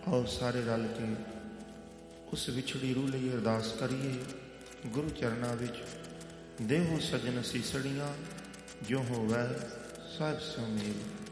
आओ सारे रल के उस विछड़ी रूह लई अरदास करिए। गुरु चरणां विच देहो सजन सीसड़ियां, जो होवै साहिब सो मेल।